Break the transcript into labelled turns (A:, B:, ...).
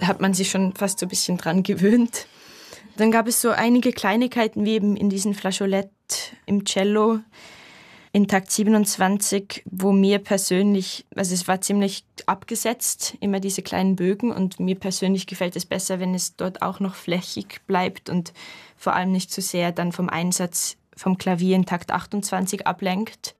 A: hat man sich schon fast so ein bisschen dran gewöhnt. Dann gab es so einige Kleinigkeiten, wie eben in diesen Flageolet im Cello in Takt 27, wo mir persönlich, also es war ziemlich abgesetzt, immer diese kleinen Bögen, und mir persönlich gefällt es besser, wenn es dort auch noch flächig bleibt und vor allem nicht zu sehr dann vom Einsatz vom Klavier in Takt 28 ablenkt.